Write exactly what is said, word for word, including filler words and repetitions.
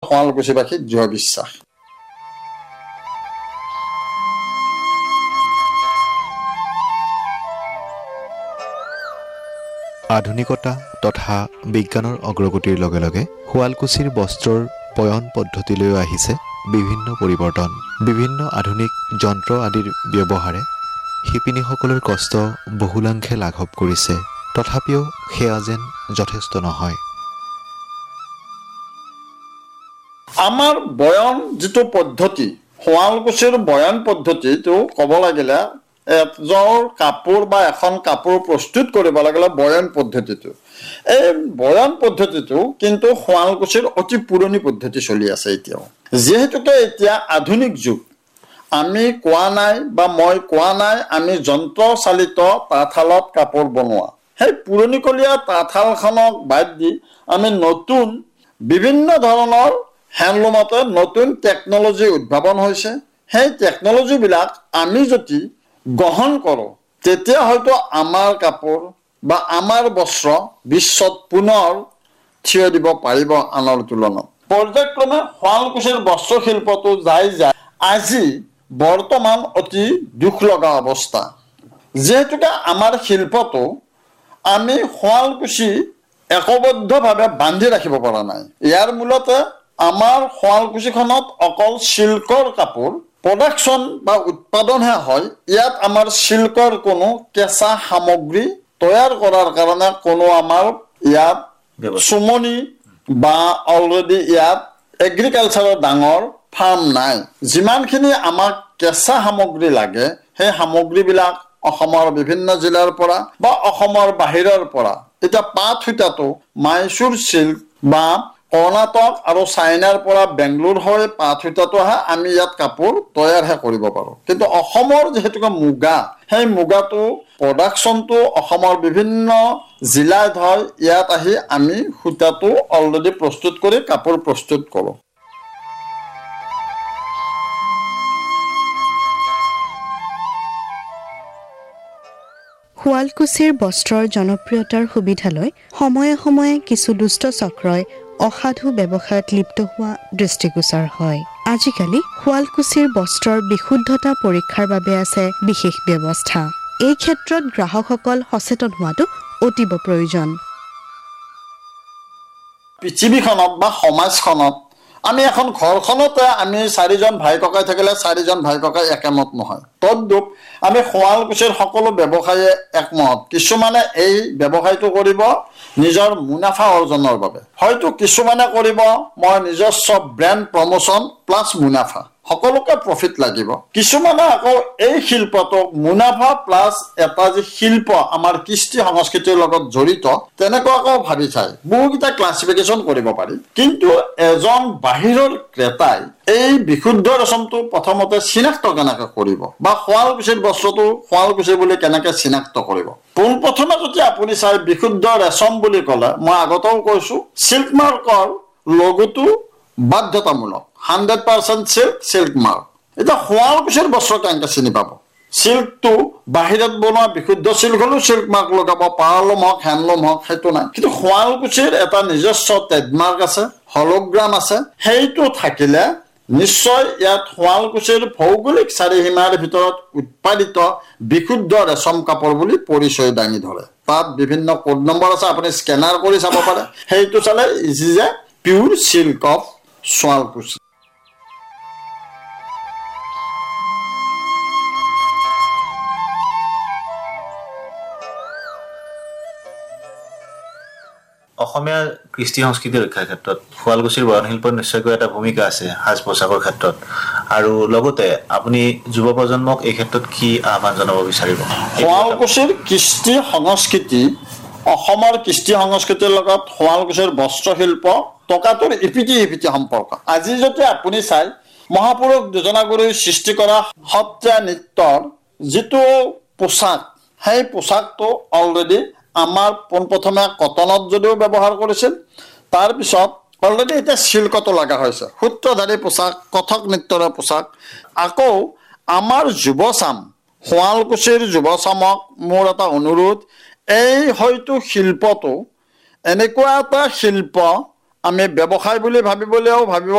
শুৱালকুছিবাসীৰ দৃঢ় বিশ্বাস। আধুনিকতা তথা বিজ্ঞানৰ অগ্ৰগতিৰ লগে লগে শুৱালকুছিৰ বস্ত্ৰৰ বয়ন পদ্ধতিলৈ আহিছে বিভিন্ন পৰিৱৰ্তন। বিভিন্ন আধুনিক যন্ত্ৰ আদিৰ ব্যৱহাৰে শিপিনীসকলৰ কষ্ট বহুলাংশে লাঘৱ কৰিছে। তথাপিও সেয়া যেন যথেষ্ট নহয়। আমাৰ বয়ন যিটো পদ্ধতি, শুৱালকুছিৰ বয়ন পদ্ধতিটো ক'ব লাগিলে এযোৰ কাপোৰ বা এখন কাপোৰ প্ৰস্তুত কৰিব লাগিলে বয়ন পদ্ধতিটো, এই বয়ন পদ্ধতিটো কিন্তু শুৱালকুছিৰ অতি পুৰণি পদ্ধতি চলি আছে এতিয়াও। যিহেতুকে এতিয়া আধুনিক যুগ, আমি কোৱা নাই বা মই কোৱা নাই আমি যন্ত্ৰচালিত তাঁতশালত কাপোৰ বনোৱা, সেই পুৰণিকলীয়া তাঁতশালখনক বাদ দি আমি নতুন বিভিন্ন ধৰণৰ হেণ্ডলুমতে নতুন টেকন'লজি উদ্ভাৱন হৈছে। সেই টেকন'লজিবিলাক আমি যদি গ্ৰহণ কৰোঁ তেতিয়া হয়তো আমাৰ কাপোৰ বা আমাৰ বস্ত্ৰ বিশ্বত পুনৰ থিয় দিব পাৰিব আনৰ তুলনাত। পৰ্যায়ক্ৰমে শুৱালকুছিৰ বস্ত্ৰশিল্পটো যাই যায় আজি বৰ্তমান অতি দুখ লগা অৱস্থা। যিহেতুকে আমাৰ শিল্পটো আমি শুৱালকুছি একবদ্ধভাৱে বান্ধি ৰাখিব পৰা নাই। ইয়াৰ মূলতে আমাৰ শুৱালকুছিখনত অকল চিল্কৰ কাপোৰ প্ৰডাকশ্যন বা উৎপাদনহে হয়। ইয়াত আমাৰ চিল্কৰ কোনো কেঁচা সামগ্ৰী তৈয়াৰ কৰাৰ কাৰণে কোনো আমাৰ ইয়াত চুমনি বা অলৰেডি ইয়াত এগ্ৰিকালচাৰৰ ডাঙৰ ফাৰ্ম নাই। যিমানখিনি আমাক কেঁচা সামগ্ৰী লাগে সেই সামগ্ৰীবিলাক অসমৰ বিভিন্ন জিলাৰ পৰা বা অসমৰ বাহিৰৰ পৰা। এতিয়া পাট সূতাটো মাইচুৰ চিল্ক বা কৰ্ণাটক আৰু চাইনাৰ পৰা বেংগলোৰ হৈ পাট সূতাটো আহে, আমি ইয়াত কাপোৰ তৈয়াৰহে কৰিব পাৰোঁ। কিন্তু অসমৰ যিহেতুকে মুগা, সেই মুগাটো প্ৰডাকশ্যনটো অসমৰ বিভিন্ন জিলাত হয়, ইয়াত আহি আমি সূতাটো অলৰেডি প্ৰস্তুত কৰি কাপোৰ প্ৰস্তুত কৰোঁ। শুৱালকুছিৰ বস্ত্ৰৰ জনপ্ৰিয়তাৰ সুবিধা লৈ সময়ে সময়ে কিছু দুষ্ট চক্ৰই অসাধু ব্যৱসায়ত লিপ্ত হোৱা দৃষ্টিগোচৰ হয়। আজিকালি শুৱালকুছিৰ বস্ত্ৰৰ বিশুদ্ধতা পৰীক্ষাৰ বাবে আছে বিশেষ ব্যৱস্থা। এই ক্ষেত্ৰত গ্ৰাহকসকল সচেতন হোৱাটো অতীৱ প্ৰয়োজন। পৃথিৱীখনত বা সমাজখনত আমি এখন ঘৰখনতে আমি চাৰিজন ভাই ককাই থাকিলে চাৰিজন ভাই ককাই একেমত নহয়। তদ্ৰূপ আমি শুৱালকুছিৰ সকলো ব্যৱসায়ীয়ে একমত। কিছুমানে এই ব্যৱসায়টো কৰিব নিজৰ মুনাফা অৰ্জনৰ বাবে, হয়তো কিছুমানে কৰিব মই নিজস্ব ব্ৰেণ্ড প্ৰমোশ্যন প্লাছ মুনাফা, সকলোকে প্ৰফিট লাগিব। কিছুমানে আকৌ এই শিল্পটোক মুনাফা প্লাছ এটা যি শিল্প আমাৰ কৃষ্টি সংস্কৃতিৰ লগত জড়িত তেনেকুৱাকৈ ভাবি চায়। বহুকেইটা ক্লাছিফিকেশ্যন কৰিব পাৰি। কিন্তু এজন বাহিৰৰ ক্ৰেতাই এই বিশুদ্ধ ৰেচমটো প্ৰথমতে চিনাক্ত কেনেকৈ কৰিব বা শুৱালকুছিৰ বস্ত্ৰটো শুৱালকুছি বুলি কেনেকৈ চিনাক্ত কৰিব? পোনপ্ৰথমে যদি আপুনি চাই বিশুদ্ধ ৰেচম বুলি ক'লে মই আগতেও কৈছোঁ চিল্ক মাৰ্কৰ লগোটো বাধ্যতামূলক, hundred percent silk silk mark. এতিয়া শুৱালকুছিৰ বস্ত্ৰ কেনেকৈ চিনি পাব? চিল্কটো বাহিৰত বনোৱা বিশুদ্ধ চিল্ক হ'লেও চিল্ক মাৰ্ক লগাব, পাৱাৰলুম হওক হেণ্ডলুম হওক সেইটো নাই। কিন্তু শুৱালকুছিৰ এটা নিজস্ব ট্ৰেডমাৰ্ক আছে, হলোগ্ৰাম আছে, সেইটো থাকিলে নিশ্চয় ইয়াত শুৱালকুছিৰ ভৌগোলিক চাৰিসীমাৰ ভিতৰত উৎপাদিত বিশুদ্ধ ৰেচম কাপোৰ বুলি পৰিচয় দাঙি ধৰে। তাত বিভিন্ন কোড নম্বৰ আছে, আপুনি স্কেনাৰ কৰি চাব পাৰে। সেইটো চালে ইজি যে পিউৰ চিল্ক অফ শুৱালকুছি। অসমীয়া কৃষ্টি সংস্কৃতি ৰক্ষাৰ ক্ষেত্ৰত শুৱালকুছিৰ বয়ন শিল্পৰ নিশ্চয়কৈ এটা ভূমিকা আছে সাজ পোছাকৰ ক্ষেত্ৰত। আৰু লগতে আপুনি যুৱ প্ৰজন্মক এই ক্ষেত্ৰত কি আহ্বান জনাব বিচাৰিব? শুৱালকুছিৰ কৃষ্টি সংস্কৃতি অসমৰ কৃষ্টি সংস্কৃতিৰ লগত শুৱালকুছিৰ বস্ত্ৰশিল্প টকাটোৰ ইপিটি ইপিটি সম্পৰ্ক। আজি যদি আপুনি চাই মহাপুৰুষ যোজনাগুৰুৰ সৃষ্টি কৰা সত্ৰীয়া নৃত্যৰ যিটো পোচাক, সেই পোচাকটো অলৰেডি আমাৰ পোনপ্ৰথমে কটনত যদিও ব্যৱহাৰ কৰিছিল, তাৰপিছত অলৰেডি এতিয়া চিল্কতো লগা হৈছে। সূত্ৰধাৰী পোচাক, কথক নৃত্যৰ পোচাক। আকৌ আমাৰ যুৱচাম, শুৱালকুছিৰ যুৱচামক মোৰ এটা অনুৰোধ, এই হয়তো শিল্পটো এনেকুৱা এটা শিল্প আমি ব্যৱসায় বুলি ভাবিবলৈও ভাবিব